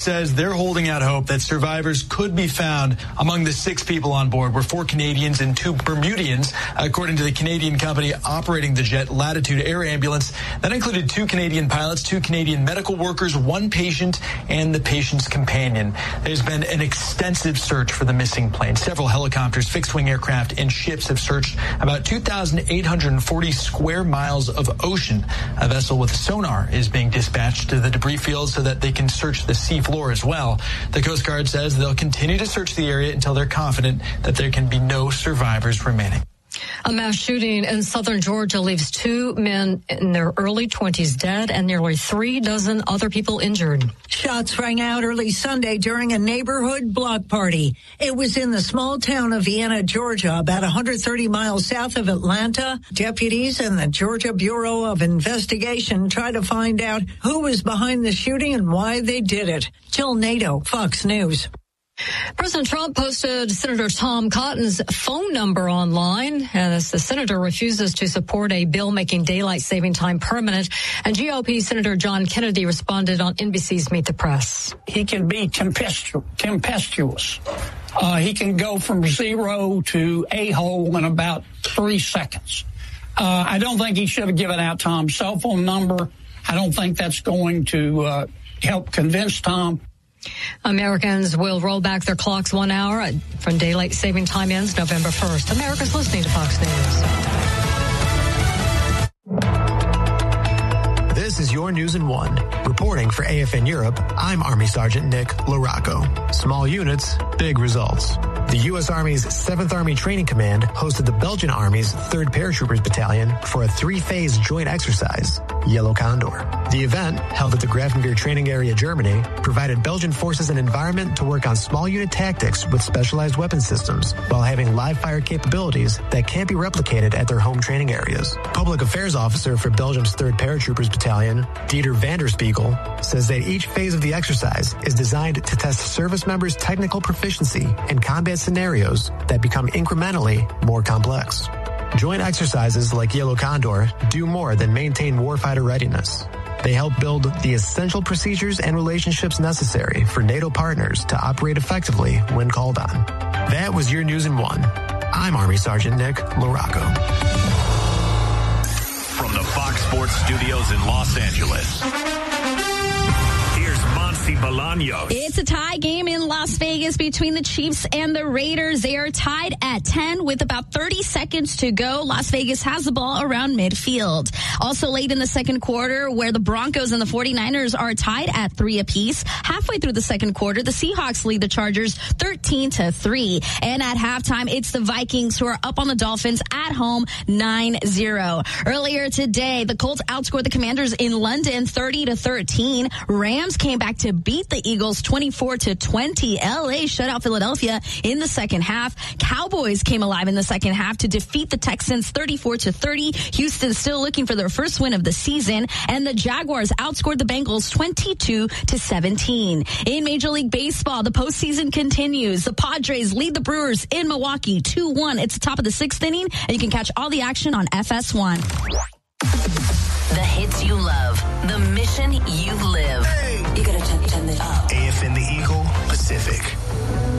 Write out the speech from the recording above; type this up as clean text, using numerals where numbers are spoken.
says they're holding out hope that survivors could be found. Among the 6 people on board were 4 Canadians and 2 Bermudians, according to the Canadian company operating the jet, Latitude Air Ambulance. That included 2 Canadian pilots, 2 Canadian medical workers, 1 patient, and the patient's companion. There's been an extensive search for the missing plane. Several helicopters, fixed-wing aircraft, and ships have searched about 2,840 square miles of ocean. A vessel with sonar is being dispatched to the debris field so that they can search the seafloor as well. The Coast Guard says they'll continue to search the area until they're confident that there can be no survivors remaining. A mass shooting in southern Georgia leaves 2 men in their early 20s dead and nearly 3 dozen other people injured. Shots rang out early Sunday during a neighborhood block party. It was in the small town of Vienna, Georgia, about 130 miles south of Atlanta. Deputies and the Georgia Bureau of Investigation try to find out who was behind the shooting and why they did it. Jill Nato, Fox News. President Trump posted Senator Tom Cotton's phone number online as the senator refuses to support a bill making daylight saving time permanent. And GOP Senator John Kennedy responded on NBC's Meet the Press. He can be tempestuous. He can go from 0 to a-hole in about 3 seconds. I don't think he should have given out Tom's cell phone number. I don't think that's going to help convince Tom. Americans will roll back their clocks 1 hour from daylight saving time ends November 1st. America's listening to Fox News. This is your News in 1. Reporting for AFN Europe, I'm Army Sergeant Nick LaRocco. Small units, big results. The U.S. Army's 7th Army Training Command hosted the Belgian Army's 3rd Paratroopers Battalion for a 3-phase joint exercise, Yellow Condor. The event, held at the Grafenwehr Training Area, Germany, provided Belgian forces an environment to work on small unit tactics with specialized weapon systems while having live-fire capabilities that can't be replicated at their home training areas. Public Affairs Officer for Belgium's 3rd Paratroopers Battalion, Dieter van der Spiegel, says that each phase of the exercise is designed to test service members' technical proficiency in combat scenarios that become incrementally more complex. Joint exercises like Yellow Condor do more than maintain warfighter readiness. They help build the essential procedures and relationships necessary for NATO partners to operate effectively when called on. That was your News in 1. I'm Army Sergeant Nick LaRocco. From the Fox Sports Studios in Los Angeles, here's Monty Bolaños. It's a tie game in Las Vegas between the Chiefs and the Raiders. They are tied at 10 with about 30 seconds to go. Las Vegas has the ball around midfield. Also late in the second quarter, where the Broncos and the 49ers are tied at 3 apiece. Halfway through the second quarter, the Seahawks lead the Chargers 13-3. And at halftime, it's the Vikings who are up on the Dolphins at home 9-0. Earlier today, the Colts outscored the Commanders in London 30-13. Rams came back to beat the Eagles 24-20. LA shut out Philadelphia in the second half. Cowboys came alive in the second half to defeat the Texans 34-30. Houston still looking for their first win of the season, and the Jaguars outscored the Bengals 22-17. In Major League Baseball, the postseason continues. The Padres lead the Brewers in Milwaukee 2-1. It's the top of the 6th inning, and you can catch all the action on FS1. The hits you love, the mission you live. Hey. You gotta turn it up. AFN the Eagle, Pacific.